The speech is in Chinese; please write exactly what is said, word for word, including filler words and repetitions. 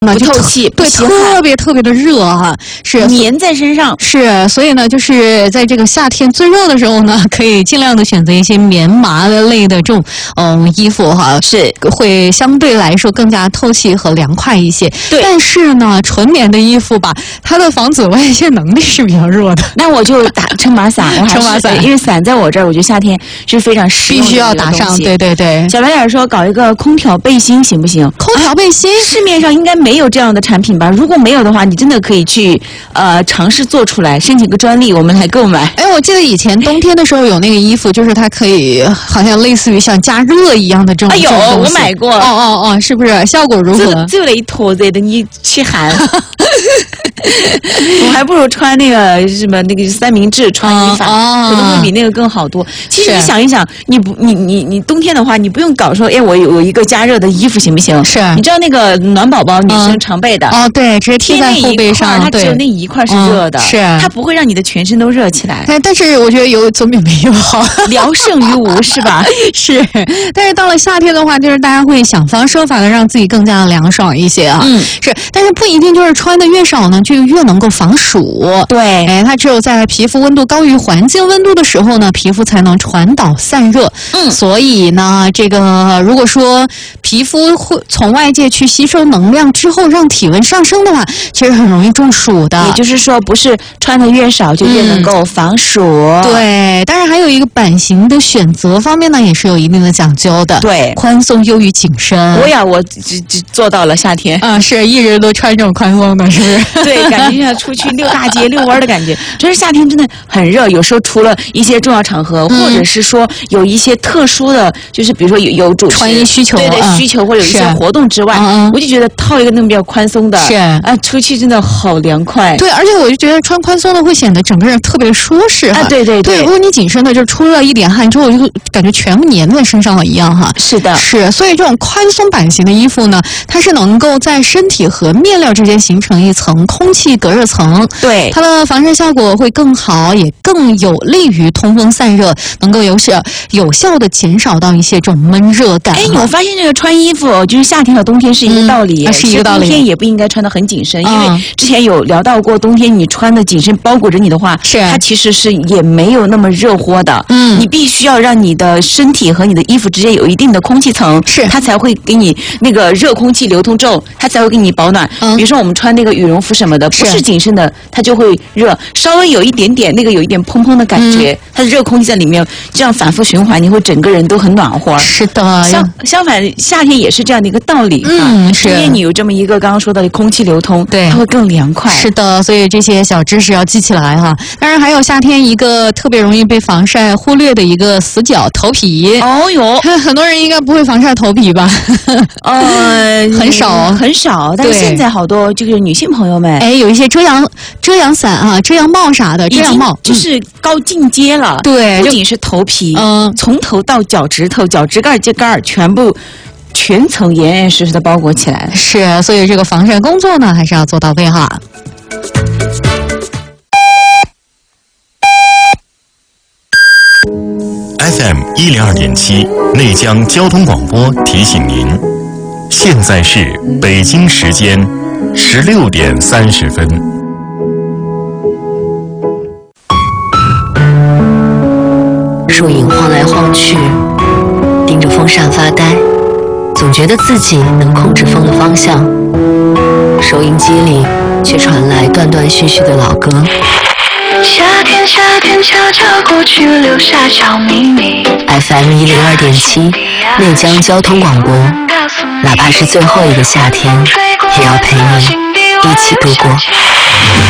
那不透气， 对，特别特别的热哈，是粘在身上。 是，所以呢，就是在这个夏天最热的时候呢，可以尽量的选择一些棉麻类的这种嗯衣服哈， 是会相对来说更加透气和凉快一些。 对， 但是呢，纯棉的衣服吧，它的防紫外线能力是比较弱的。 那我就打撑把伞，我还是撑把伞， 因为伞在我这儿，我觉得夏天是非常实用的， 必须要打上。对对对。 小白脸说搞一个空调背心行不行？ 空调背心， 市面上应该没有这样的产品吧？如果没有的话，你真的可以去呃尝试做出来，申请个专利，我们来购买。 哎，我记得以前冬天的时候有那个衣服，就是它可以好像类似于像加热一样的这种。 哎呦，我买过。 哦哦哦，是不是？效果如何？ 就那一坨子的，你去寒。我还不如穿那个什么那个三明治穿衣法，哦、可能会比那个更好多。其实你想一想，你不你你你冬天的话，你不用搞说，哎，我有一个加热的衣服行不行？ 是。 你知道那个暖宝宝女生常备的、 嗯、哦，对，直接贴在后背上， 它只有那一块是热的，嗯、 是它不会让你的全身都热起来。 但但是我觉得有总比没有好， 聊胜于无是吧？ 是。但是到了夏天的话，就是大家会想方设法的让自己更加的凉爽一些啊。 嗯， 是。但是不一定就是穿的越少呢，就越能够防暑。 对， 哎，它只有在皮肤温度高于环境温度的时候呢，皮肤才能传导散热。 嗯， 所以呢，这个如果说皮肤会从外界去吸收能量之后，让体温上升的话，其实很容易中暑的。 也就是说，不是穿的越少就越能够防暑。 嗯、对，当然还有一个版型的选择方面呢，也是有一定的讲究的。 对， 宽松优于紧身。 我呀，我只只做到了夏天。 啊，是一直都穿这种宽松的，是不是？ 对，感觉就像出去溜大街、遛弯的感觉。真是夏天真的很热，有时候除了一些重要场合，嗯、或者是说有一些特殊的，就是比如说有有主持穿衣需求， 对对、嗯、需求或者有一些活动之外，我就觉得套一个那种比较宽松的， 是啊，出去真的好凉快。 对，而且我就觉得穿宽松的会显得整个人特别的舒适啊。对对对, 对，如果你紧身的，就出了一点汗之后，就感觉全部粘在身上了一样哈。 是的， 是，所以这种宽松版型的衣服呢，它是能够在身体和面料之间形成一层空气隔热层。 对， 它的防晒效果会更好，也更有利于通风散热，能够有效有效的减少到一些这种闷热感。 哎，我发现这个穿衣服就是夏天和冬天是一个道理， 嗯、是一个道理。 冬天也不应该穿得很紧身， 嗯、 因为之前有聊到过，冬天你穿的紧身包裹着你的话， 是它其实是也没有那么热乎的。 嗯， 你必须要让你的身体和你的衣服之间有一定的空气层， 是它才会给你那个热空气流通之后，它才会给你保暖。 嗯， 比如说我们穿那个羽绒服什么的，不是紧身的，它就会热，稍微有一点点那个有一点砰砰的感觉，嗯、它的热空气在里面，这样反复循环，你会整个人都很暖和。 是的， 相相反，夏天也是这样的一个道理。 嗯，是。 冬天你有这么一个刚刚说到的空气流通， 对， 它会更凉快。 是的，所以这些小知识要记起来哈。当然，还有夏天一个特别容易被防晒忽略的一个死角——头皮。 哦哟， 很多人应该不会防晒头皮吧？ 呃， 很少， 很少。但是现在好多就是女性朋友们， 哎，有一些遮阳遮阳伞啊、遮阳帽啥的，遮阳帽就是高进阶了。 对， 不仅是头皮， 嗯， 从头到脚趾头、脚趾盖、秸秆全部。全层严严实实的包裹起来， 是，所以这个防晒工作呢，还是要做到位哈。 F M 一零二点七内江交通广播提醒您，现在是北京时间十六点三十分。 树影晃来晃去，盯着风扇发呆。总觉得自己能控制风的方向，收音机里却传来断断续续的老歌。 夏天，夏天悄悄过去，留下小秘密。 F M 一零二点七，内江交通广播，哪怕是最后一个夏天，也要陪你一起度过。